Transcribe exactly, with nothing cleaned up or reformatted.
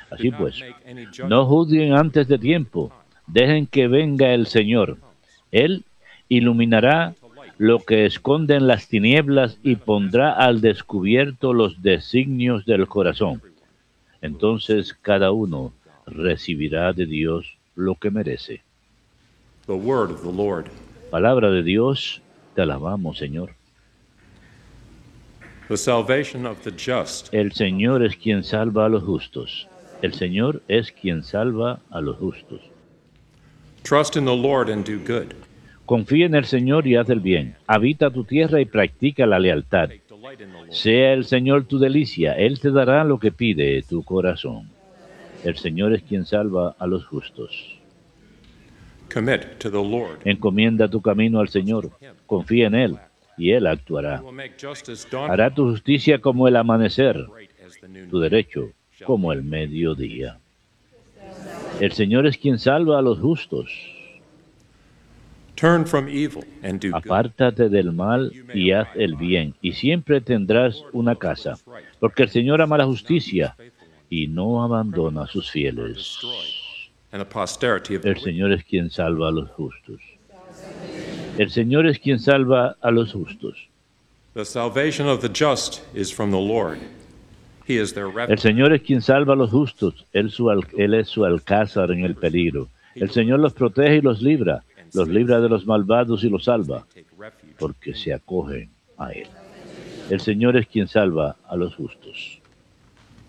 Así pues, no juzguen antes de tiempo, dejen que venga el Señor. Él iluminará lo que esconde en las tinieblas y pondrá al descubierto los designios del corazón. Entonces cada uno recibirá de Dios lo que merece. The word of the Lord. Palabra de Dios, te alabamos, Señor. The salvation of the just. El Señor es quien salva a los justos. El Señor es quien salva a los justos. Trust in the Lord and do good. Confía en el Señor y haz el bien. Habita tu tierra y practica la lealtad. Take delight in the Lord. Sea el Señor tu delicia, Él te dará lo que pide tu corazón. El Señor es quien salva a los justos. Commit to the Lord. Encomienda tu camino al Señor, confía en Él, y Él actuará. He will make justice dawn Hará tu justicia como el amanecer, bright as the noon. tu derecho como el mediodía. El Señor es quien salva a los justos. Turn from evil and do good. Apártate del mal y haz el bien, y siempre tendrás una casa, porque el Señor ama la justicia y no abandona a sus fieles. And the posterity of the El wicked. Señor es quien salva a los justos. El Señor es quien salva a los justos. The salvation of the just is from the Lord. He is their El refuge. Señor es quien salva a los justos. Él, su al- él es su alcázar en el peligro. El Señor los protege y los libra. Los libra de los malvados y los salva, Take refuge. porque se acogen a Él. El Señor es quien salva a los justos.